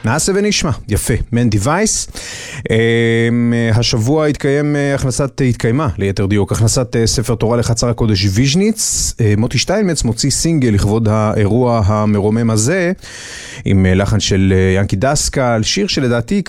נעשה ונשמע, יפה, מן דיווייס. השבוע התקיימה ליתר דיוק, הכנסת ספר תורה לחצר הקודש ויז'ניץ. מוטי שטיינמץ מוציא סינגל לכבוד האירוע המרומם הזה, עם לחן של ינקי דסקל, שיר שלדעתי